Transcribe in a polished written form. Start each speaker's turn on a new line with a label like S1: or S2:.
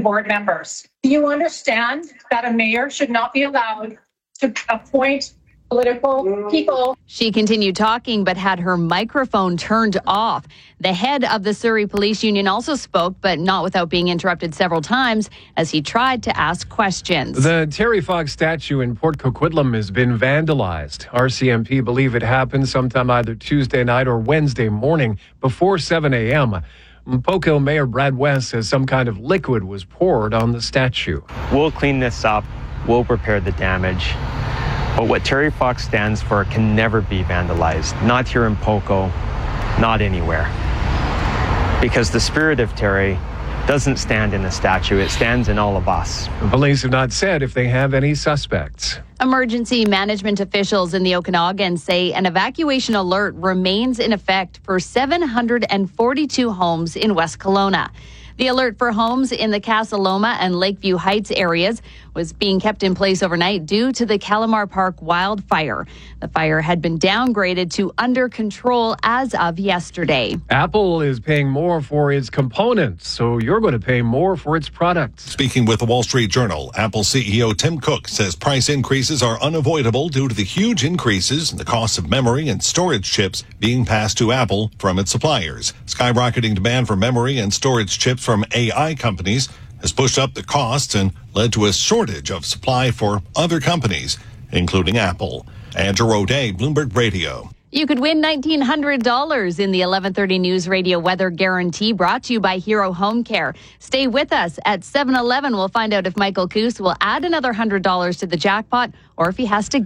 S1: board members. Do you understand that a mayor should not be allowed to appoint political people?
S2: She continued talking but had her microphone turned off. The head of the Surrey Police Union also spoke, but not without being interrupted several times as he tried to ask questions.
S3: The Terry Fox statue in Port Coquitlam has been vandalized. RCMP believe it happened sometime either Tuesday night or Wednesday morning before 7 a.m. Poco Mayor Brad West says some kind of liquid was poured on the statue.
S4: We'll clean this up. We'll repair the damage. But what Terry Fox stands for can never be vandalized. Not here in Poco, not anywhere. Because the spirit of Terry doesn't stand in the statue, it stands in all of us.
S3: Police have not said if they have any suspects.
S2: Emergency management officials in the Okanagan say an evacuation alert remains in effect for 742 homes in West Kelowna. The alert for homes in the Casa Loma and Lakeview Heights areas was being kept in place overnight due to the Calamar Park wildfire. The fire had been downgraded to under control as of yesterday.
S3: Apple is paying more for its components, so you're going to pay more for its products.
S5: Speaking with the Wall Street Journal, Apple CEO Tim Cook says price increases are unavoidable due to the huge increases in the cost of memory and storage chips being passed to Apple from its suppliers. Skyrocketing demand for memory and storage chips from AI companies has pushed up the costs and led to a shortage of supply for other companies, including Apple. Andrew O'Day, Bloomberg Radio.
S2: You could win $1,900 in the 11:30 News Radio Weather Guarantee, brought to you by Hero Home Care. Stay with us. At 7:11, we'll find out if Michael Coos will add another $100 to the jackpot or if he has to